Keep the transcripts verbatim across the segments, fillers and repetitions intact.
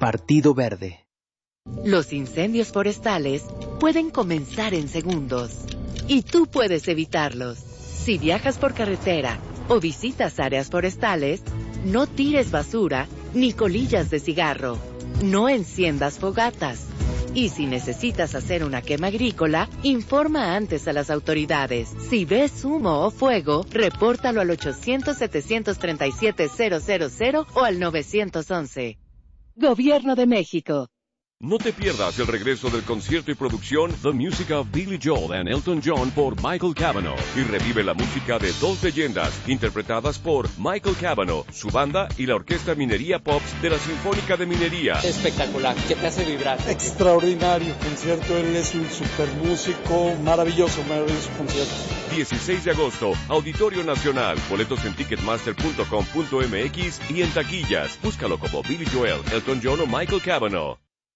Partido Verde. Los incendios forestales pueden comenzar en segundos y tú puedes evitarlos. Si viajas por carretera o visitas áreas forestales, no tires basura ni colillas de cigarro. No enciendas fogatas. Y si necesitas hacer una quema agrícola, informa antes a las autoridades. Si ves humo o fuego, repórtalo al ochocientos, setecientos treinta y siete, cero cero cero o al nueve once. Gobierno de México. No te pierdas el regreso del concierto y producción The Music of Billy Joel and Elton John por Michael Cavanaugh y revive la música de dos leyendas interpretadas por Michael Cavanaugh, su banda y la Orquesta Minería Pops de la Sinfónica de Minería. Espectacular, que te hace vibrar. Extraordinario concierto, él es un super músico, maravilloso, maravilloso concierto. dieciséis de agosto, Auditorio Nacional, boletos en ticketmaster punto com punto m x y en taquillas. Búscalo como Billy Joel, Elton John o Michael Cavanaugh.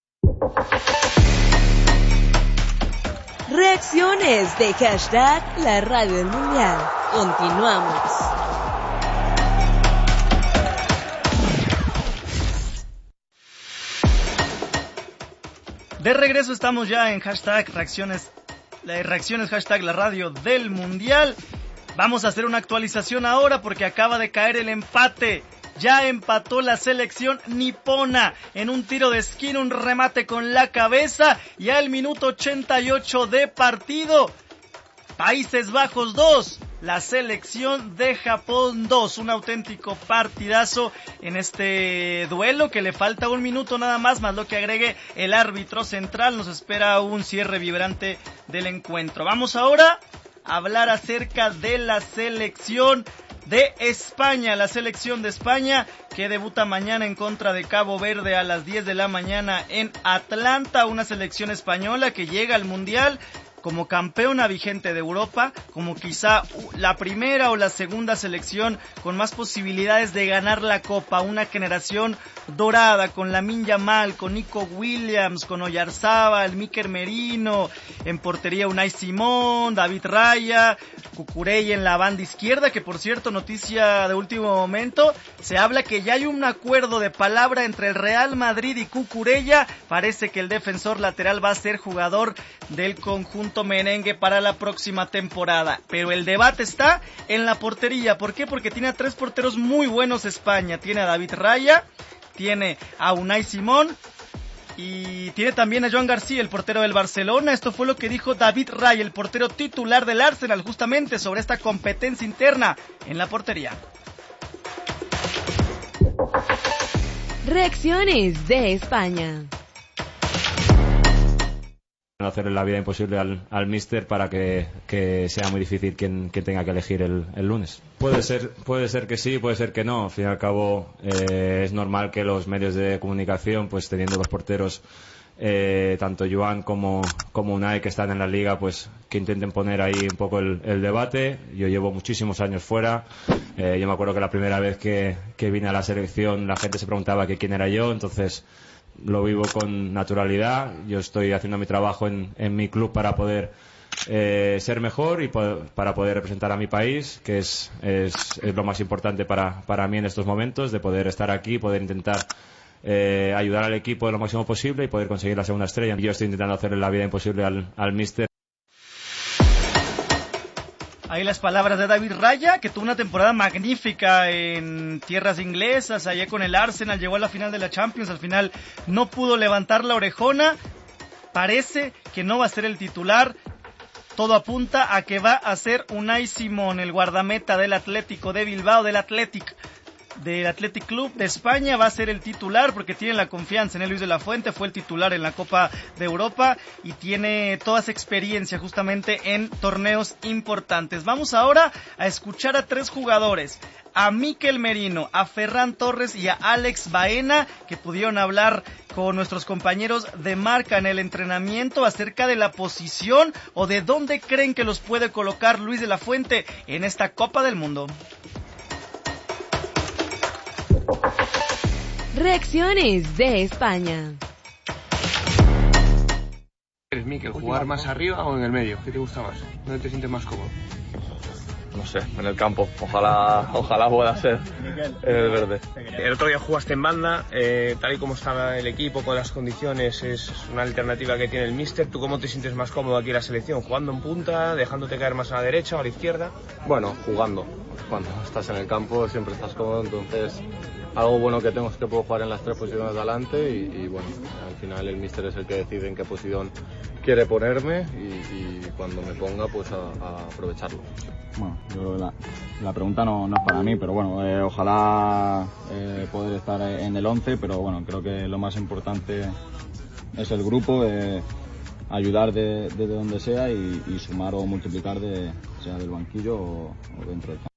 Reacciones de hashtag La Radio del Mundial. Continuamos. De regreso estamos ya en hashtag reacciones, reacciones hashtag La Radio del Mundial. Vamos a hacer una actualización ahora porque acaba de caer el empate. Ya empató la selección nipona en un tiro de esquina, un remate con la cabeza y al minuto ochenta y ocho de partido, Países Bajos dos, la selección de Japón dos. Un auténtico partidazo en este duelo que le falta un minuto nada más, más lo que agregue el árbitro central. Nos espera un cierre vibrante del encuentro. Vamos ahora a hablar acerca de la selección de España, la selección de España que debuta mañana en contra de Cabo Verde a las diez de la mañana en Atlanta, una selección española que llega al Mundial como campeona vigente de Europa, como quizá la primera o la segunda selección con más posibilidades de ganar la Copa, una generación dorada con Lamine Yamal, con Nico Williams, con Oyarzábal, Mikel Merino, en portería Unai Simón, David Raya, Cucurella en la banda izquierda, que por cierto, noticia de último momento, se habla que ya hay un acuerdo de palabra entre el Real Madrid y Cucurella. Parece que el defensor lateral va a ser jugador del conjunto merengue para la próxima temporada, pero el debate está en la portería. ¿Por qué? Porque tiene a tres porteros muy buenos España. Tiene a David Raya, tiene a Unai Simón y tiene también a Joan García, el portero del Barcelona. Esto fue lo que dijo David Raya, el portero titular del Arsenal, justamente sobre esta competencia interna en la portería. Reacciones de España. Hacerle la vida imposible al, al míster para que, que sea muy difícil quien, quien tenga que elegir el, el lunes. Puede ser, puede ser que sí, puede ser que no. Al fin y al cabo eh, es normal que los medios de comunicación, pues teniendo los porteros eh, tanto Joan como, como Unai que están en la liga, pues que intenten poner ahí un poco el, el debate. Yo llevo muchísimos años fuera. Eh, yo me acuerdo que la primera vez que, que vine a la selección la gente se preguntaba que quién era yo, entonces lo vivo con naturalidad. Yo estoy haciendo mi trabajo en, en mi club para poder eh, ser mejor y po- para poder representar a mi país, que es, es, es lo más importante para, para mí en estos momentos, de poder estar aquí, poder intentar eh, ayudar al equipo lo máximo posible y poder conseguir la segunda estrella. Yo estoy intentando hacerle la vida imposible al, al míster. Ahí las palabras de David Raya, que tuvo una temporada magnífica en tierras inglesas, allá con el Arsenal, llegó a la final de la Champions, al final no pudo levantar la orejona, parece que no va a ser el titular, todo apunta a que va a ser Unai Simón, el guardameta del Atlético de Bilbao, del Athletic, del Athletic Club de España, va a ser el titular porque tiene la confianza en él. Luis de la Fuente fue el titular en la Copa de Europa y tiene toda esa experiencia justamente en torneos importantes. Vamos ahora a escuchar a tres jugadores, a Mikel Merino, a Ferran Torres y a Alex Baena, que pudieron hablar con nuestros compañeros de Marca en el entrenamiento acerca de la posición o de dónde creen que los puede colocar Luis de la Fuente en esta Copa del Mundo. Reacciones de España. ¿Eres Mikel, jugar más arriba o en el medio? ¿Qué te gusta más? ¿Dónde te sientes más cómodo? no sé, en el campo. Ojalá, ojalá pueda ser en el verde. El otro día jugaste en banda, eh, tal y como está el equipo, con las condiciones, es una alternativa que tiene el míster. ¿Tú cómo te sientes más cómodo aquí en la selección? ¿Jugando en punta, dejándote caer más a la derecha o a la izquierda? Bueno, jugando. Cuando estás en el campo siempre estás cómodo, entonces algo bueno que tengo es que puedo jugar en las tres posiciones de adelante y, y bueno, al final el míster es el que decide en qué posición quiere ponerme y, y cuando me ponga pues a, a aprovecharlo. Bueno, yo creo que la, la pregunta no, no es para mí, pero bueno, eh, ojalá eh, poder estar en el once, pero bueno, creo que lo más importante es el grupo, eh, ayudar de, de donde sea y, y sumar o multiplicar de, sea del banquillo o, o dentro del campo.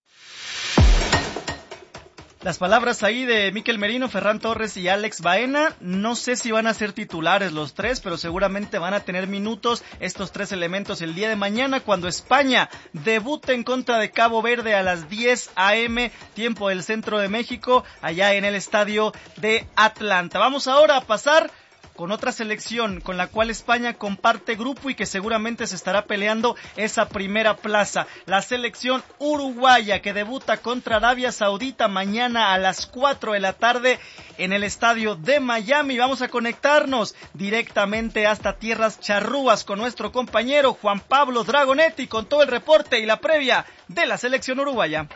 Las palabras ahí de Mikel Merino, Ferran Torres y Alex Baena. No sé si van a ser titulares los tres, pero seguramente van a tener minutos estos tres elementos el día de mañana cuando España debute en contra de Cabo Verde a las diez a eme, tiempo del centro de México, allá en el estadio de Atlanta. Vamos ahora a pasar con otra selección con la cual España comparte grupo y que seguramente se estará peleando esa primera plaza. La selección uruguaya que debuta contra Arabia Saudita mañana a las cuatro de la tarde en el estadio de Miami. Vamos a conectarnos directamente hasta tierras charrúas con nuestro compañero Juan Pablo Dragonetti con todo el reporte y la previa de la selección uruguaya.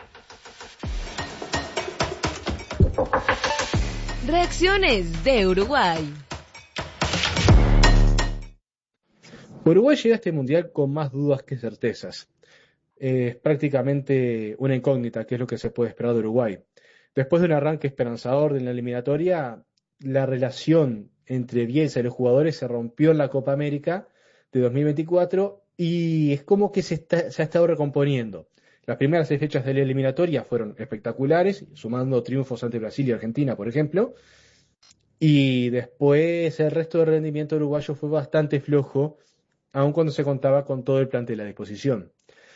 Reacciones de Uruguay. Uruguay llega a este mundial con más dudas que certezas. Es prácticamente una incógnita qué es lo que se puede esperar de Uruguay. Después de un arranque esperanzador de la eliminatoria, la relación entre Bielsa y los jugadores se rompió en la Copa América de dos mil veinticuatro y es como que se, está, se ha estado recomponiendo. Las primeras seis fechas de la eliminatoria fueron espectaculares, sumando triunfos ante Brasil y Argentina, por ejemplo, y después el resto del rendimiento uruguayo fue bastante flojo, aun cuando se contaba con todo el plantel a disposición.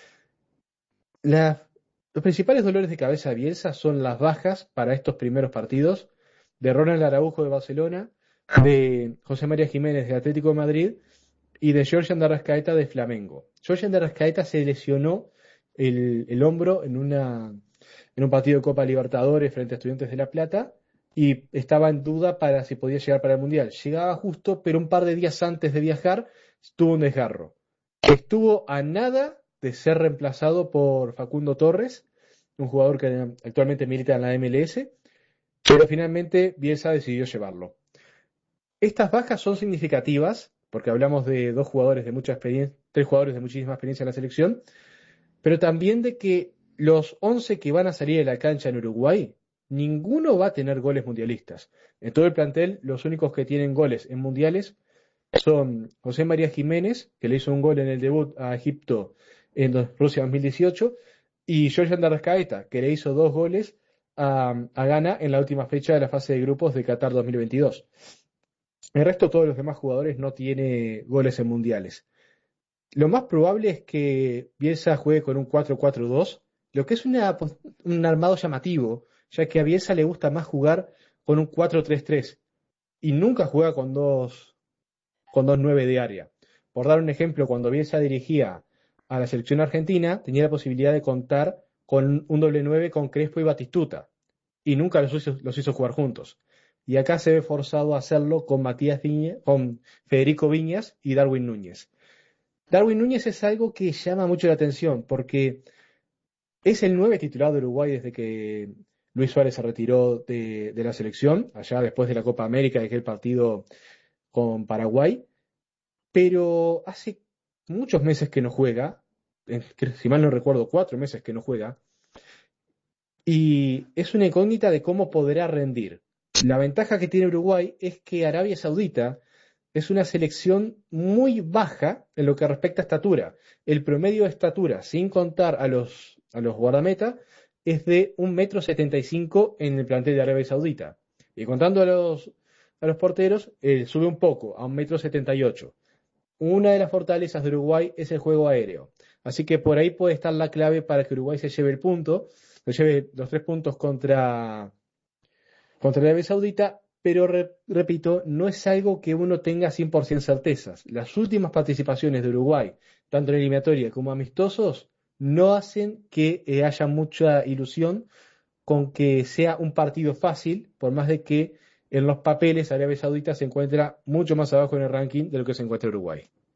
La, los principales dolores de cabeza de Bielsa son las bajas para estos primeros partidos de Ronald Araujo de Barcelona, de José María Jiménez de Atlético de Madrid y de Georgian de Arrascaeta de Flamengo. Georgian de Arrascaeta se lesionó el, el hombro en, una, en un partido de Copa Libertadores frente a Estudiantes de La Plata y estaba en duda para si podía llegar para el Mundial. Llegaba justo, pero un par de días antes de viajar tuvo un desgarro. Estuvo a nada de ser reemplazado por Facundo Torres, un jugador que actualmente milita en la eme ele ese, pero finalmente Bielsa decidió llevarlo. Estas bajas son significativas, porque hablamos de dos jugadores de mucha experiencia, tres jugadores de muchísima experiencia en la selección, pero también de que los once que van a salir de la cancha en Uruguay, ninguno va a tener goles mundialistas. En todo el plantel, los únicos que tienen goles en mundiales son José María Jiménez, que le hizo un gol en el debut a Egipto en Rusia dos mil dieciocho, y Georgian de Arrascaeta, que le hizo dos goles a, a Ghana en la última fecha de la fase de grupos de Qatar dos mil veintidós. El resto, todos los demás jugadores no tienen goles en mundiales. Lo más probable es que Bielsa juegue con un cuatro cuatro dos, lo que es una, un armado llamativo, ya que a Bielsa le gusta más jugar con un cuatro tres tres y nunca juega con dos con dos nueve de área. Por dar un ejemplo, cuando Bielsa dirigía a la selección argentina, tenía la posibilidad de contar con un doble nueve con Crespo y Batistuta, y nunca los hizo, los hizo jugar juntos. Y acá se ve forzado a hacerlo con Matías Viñas, con Federico Viñas y Darwin Núñez. Darwin Núñez es algo que llama mucho la atención, porque es el nueve titular de Uruguay desde que Luis Suárez se retiró de, de la selección, allá después de la Copa América, de aquel partido con Paraguay, pero hace muchos meses que no juega, si mal no recuerdo, cuatro meses que no juega, y es una incógnita de cómo podrá rendir. La ventaja que tiene Uruguay es que Arabia Saudita es una selección muy baja en lo que respecta a estatura. El promedio de estatura, sin contar a los, a los guardameta, es de un metro setenta y cinco en el plantel de Arabia Saudita. Y contando a los a los porteros, eh, sube un poco, a un metro setenta y ocho. Una de las fortalezas de Uruguay es el juego aéreo. Así que por ahí puede estar la clave para que Uruguay se lleve el punto, se lleve los tres puntos contra, contra Arabia Saudita, pero re, repito, no es algo que uno tenga cien por ciento certezas. Las últimas participaciones de Uruguay, tanto en eliminatoria como amistosos, no hacen que eh, haya mucha ilusión con que sea un partido fácil, por más de que en los papeles Arabia Saudita se encuentra mucho más abajo en el ranking de lo que se encuentra Uruguay.